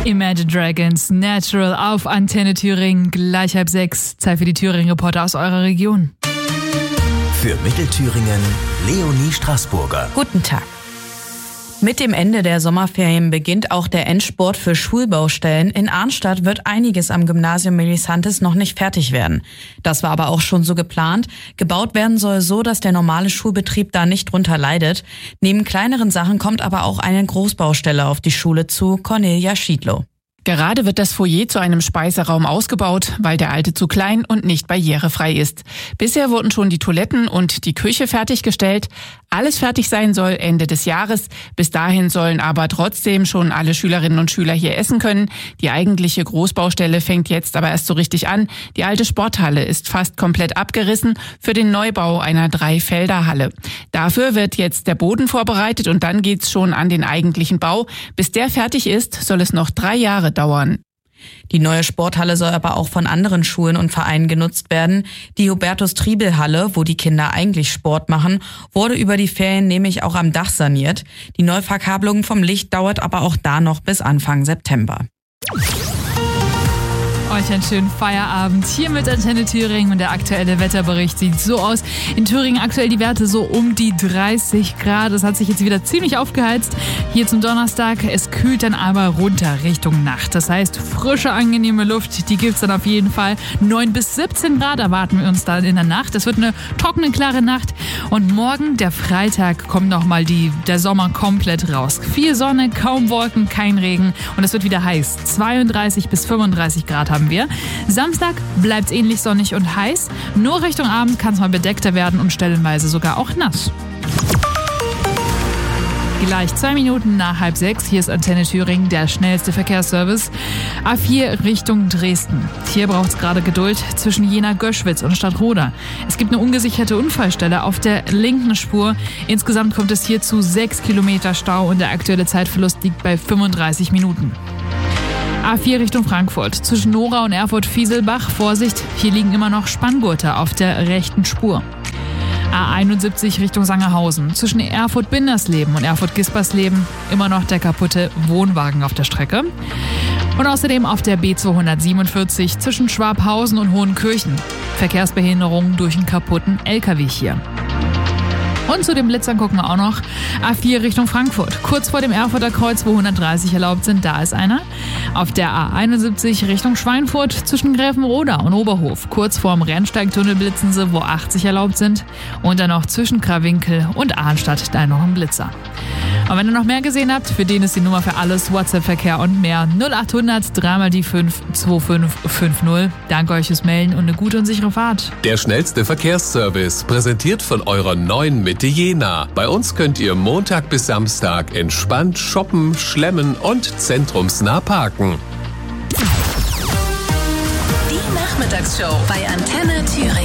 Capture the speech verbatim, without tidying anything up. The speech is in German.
Imagine Dragons, Natural auf Antenne Thüringen, gleich halb sechs. Zeit für die Thüringen-Reporter aus eurer Region. Für Mittelthüringen, Leonie Straßburger. Guten Tag. Mit dem Ende der Sommerferien beginnt auch der Endspurt für Schulbaustellen. In Arnstadt wird einiges am Gymnasium Melissantes noch nicht fertig werden. Das war aber auch schon so geplant. Gebaut werden soll so, dass der normale Schulbetrieb da nicht drunter leidet. Neben kleineren Sachen kommt aber auch eine Großbaustelle auf die Schule zu. Cornelia Schiedlow. Gerade wird das Foyer zu einem Speiseraum ausgebaut, weil der alte zu klein und nicht barrierefrei ist. Bisher wurden schon die Toiletten und die Küche fertiggestellt. Alles fertig sein soll Ende des Jahres. Bis dahin sollen aber trotzdem schon alle Schülerinnen und Schüler hier essen können. Die eigentliche Großbaustelle fängt jetzt aber erst so richtig an. Die alte Sporthalle ist fast komplett abgerissen für den Neubau einer Dreifelderhalle. Dafür wird jetzt der Boden vorbereitet und dann geht's schon an den eigentlichen Bau. Bis der fertig ist, soll es noch drei Jahre dauern. Die neue Sporthalle soll aber auch von anderen Schulen und Vereinen genutzt werden. Die Hubertus-Triebel-Halle, wo die Kinder eigentlich Sport machen, wurde über die Ferien nämlich auch am Dach saniert. Die Neuverkabelung vom Licht dauert aber auch da noch bis Anfang September. Euch einen schönen Feierabend hier mit Antenne Thüringen und der aktuelle Wetterbericht sieht so aus. In Thüringen aktuell die Werte so um die dreißig Grad. Es hat sich jetzt wieder ziemlich aufgeheizt. Hier zum Donnerstag. Es kühlt dann aber runter Richtung Nacht. Das heißt, frische, angenehme Luft, die gibt's dann auf jeden Fall. neun bis siebzehn Grad erwarten wir uns dann in der Nacht. Es wird eine trockene, klare Nacht. Und morgen, der Freitag, kommt nochmal die, der Sommer komplett raus. Viel Sonne, kaum Wolken, kein Regen. Und es wird wieder heiß. zweiunddreißig bis fünfunddreißig Grad haben wir. Samstag bleibt es ähnlich sonnig und heiß. Nur Richtung Abend kann es mal bedeckter werden und stellenweise sogar auch nass. Gleich zwei Minuten nach halb sechs. Hier ist Antenne Thüringen, der schnellste Verkehrsservice. A vier Richtung Dresden. Hier braucht es gerade Geduld zwischen Jena-Göschwitz und Stadtroda. Es gibt eine ungesicherte Unfallstelle auf der linken Spur. Insgesamt kommt es hier zu sechs Kilometer Stau und der aktuelle Zeitverlust liegt bei fünfunddreißig Minuten. A vier Richtung Frankfurt. Zwischen Nora und Erfurt-Fieselbach. Vorsicht, hier liegen immer noch Spanngurte auf der rechten Spur. A einundsiebzig Richtung Sangerhausen. Zwischen Erfurt-Bindersleben und Erfurt-Gispersleben immer noch der kaputte Wohnwagen auf der Strecke. Und außerdem auf der B zweihundertsiebenundvierzig zwischen Schwabhausen und Hohenkirchen. Verkehrsbehinderung durch einen kaputten L K W hier. Und zu den Blitzern gucken wir auch noch. A vier Richtung Frankfurt. Kurz vor dem Erfurter Kreuz, wo hundertdreißig erlaubt sind, da ist einer. Auf der A einundsiebzig Richtung Schweinfurt zwischen Gräfenroda und Oberhof. Kurz vorm Rennsteigtunnel blitzen sie, wo achtzig erlaubt sind. Und dann noch zwischen Krawinkel und Arnstadt, da noch ein Blitzer. Und wenn ihr noch mehr gesehen habt, für den ist die Nummer für alles, WhatsApp-Verkehr und mehr. null achthundert drei mal die fünf zwei fünf fünf null. Danke euch fürs Melden und eine gute und sichere Fahrt. Der schnellste Verkehrsservice, präsentiert von eurer neuen Mitte Jena. Bei uns könnt ihr Montag bis Samstag entspannt shoppen, schlemmen und zentrumsnah parken. Die Nachmittagsshow bei Antenne Thüringen.